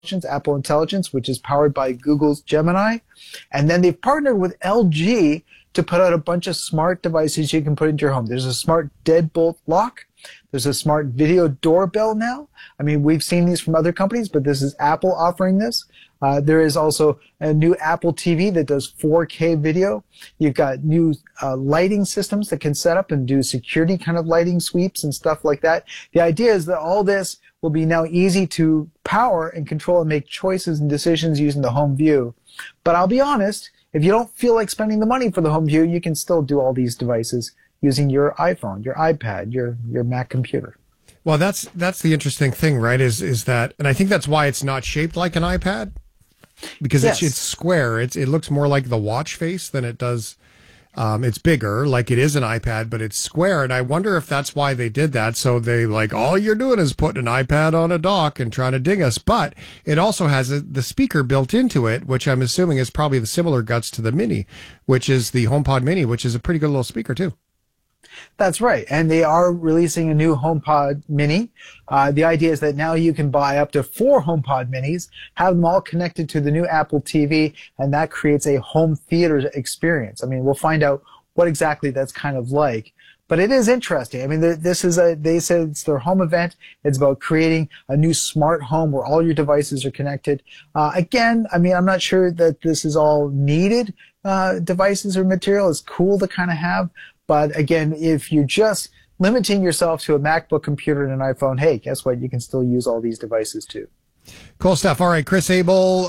Apple Intelligence, which is powered by Google's Gemini. And then they've partnered with LG to put out a bunch of smart devices you can put into your home. There's a smart deadbolt lock. There's a smart video doorbell now. I mean, we've seen these from other companies, but this is Apple offering this. There is also a new Apple TV that does 4K video. You've got new lighting systems that can set up and do security kind of lighting sweeps and stuff like that. The idea is that all this will be now easy to power and control and make choices and decisions using the home view. But I'll be honest, if you don't feel like spending the money for the home view, you can still do all these devices using your iPhone, your iPad, your Mac computer. Well, that's the interesting thing, right? Is that, and I think that's why it's not shaped like an iPad, because Yes. it's square. It looks more like the watch face than it does. It's bigger, like it is an iPad, but it's square. And I wonder if that's why they did that. So they like, all you're doing is putting an iPad on a dock and trying to ding us. But it also has the speaker built into it, which I'm assuming is probably the similar guts to the Mini, which is the HomePod Mini, which is a pretty good little speaker too. That's right. And they are releasing a new HomePod Mini. The idea is that now you can buy up to 4 HomePod Minis, have them all connected to the new Apple TV, and that creates a home theater experience. I mean, we'll find out what exactly that's kind of like. But it is interesting. I mean, they said it's their home event. It's about creating a new smart home where all your devices are connected. Again, I mean, I'm not sure that this is all needed devices or material. It's cool to kind of have. But again, if you're just limiting yourself to a MacBook computer and an iPhone, hey, guess what? You can still use all these devices too. Cool stuff. All right, Chris Abel,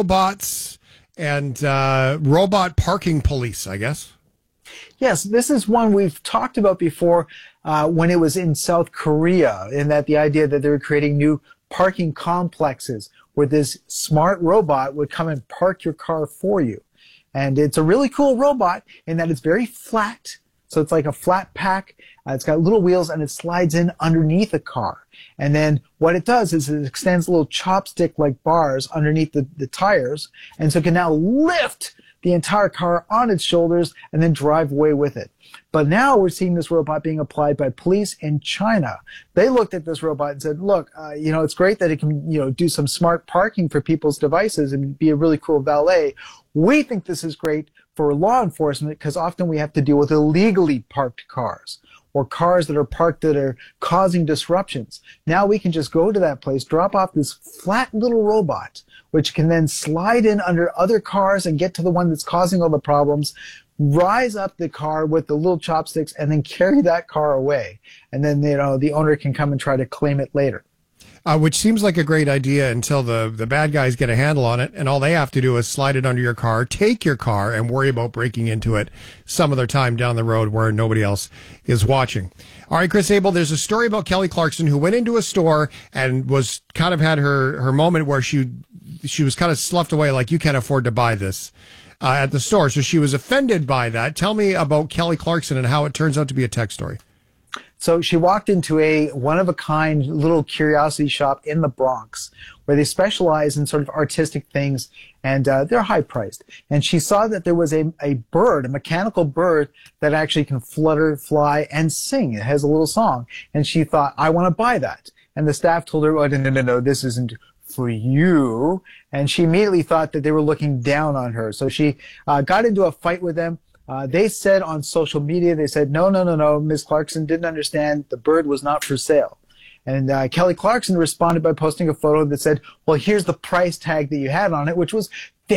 robots and robot parking police, I guess. Yes, this is one we've talked about before when it was in South Korea, in that the idea that they were creating new parking complexes where this smart robot would come and park your car for you. And it's a really cool robot in that it's very flat. So it's like a flat pack. It's got little wheels and it slides in underneath a car. And then what it does is it extends little chopstick-like bars underneath the tires. And so it can now lift the entire car on its shoulders and then drive away with it. But now we're seeing this robot being applied by police in China. They looked at this robot and said, look, it's great that it can, do some smart parking for people's devices and be a really cool valet. We think this is great for law enforcement because often we have to deal with illegally parked cars or cars that are parked that are causing disruptions. Now we can just go to that place, drop off this flat little robot, which can then slide in under other cars and get to the one that's causing all the problems, rise up the car with the little chopsticks, and then carry that car away. And then, the owner can come and try to claim it later. Which seems like a great idea until the bad guys get a handle on it, and all they have to do is slide it under your car, take your car, and worry about breaking into it some other time down the road where nobody else is watching. All right, Chris Abel, there's a story about Kelly Clarkson who went into a store and was kind of had her moment where she was kind of sloughed away like, you can't afford to buy this at the store. So she was offended by that. Tell me about Kelly Clarkson and how it turns out to be a tech story. So she walked into a one-of-a-kind little curiosity shop in the Bronx where they specialize in sort of artistic things, and they're high-priced. And she saw that there was a bird, a mechanical bird that actually can flutter, fly, and sing. It has a little song. And she thought, I want to buy that. And the staff told her, oh, no, this isn't for you. And she immediately thought that they were looking down on her. So she got into a fight with them. They said on social media, they said, no, Ms. Clarkson didn't understand. The bird was not for sale. And Kelly Clarkson responded by posting a photo that said, well, here's the price tag that you had on it, which was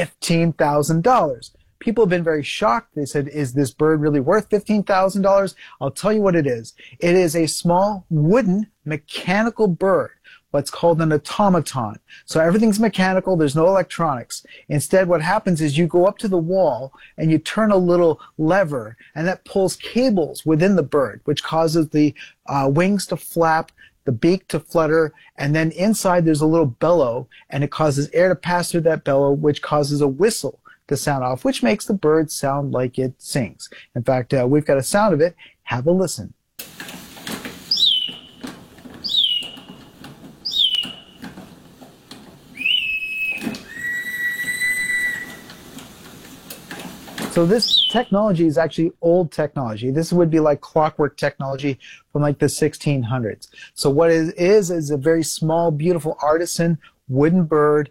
$15,000. People have been very shocked. They said, is this bird really worth $15,000? I'll tell you what it is. It is a small wooden mechanical bird, what's called an automaton. So everything's mechanical. There's no electronics. Instead, what happens is you go up to the wall and you turn a little lever, and that pulls cables within the bird, which causes the wings to flap, the beak to flutter, and then inside there's a little bellow, and it causes air to pass through that bellow, which causes a whistle to sound off, which makes the bird sound like it sings. In fact, we've got a sound of it. Have a listen. So this technology is actually old technology. This would be like clockwork technology from like the 1600s. So what it is a very small, beautiful artisan wooden bird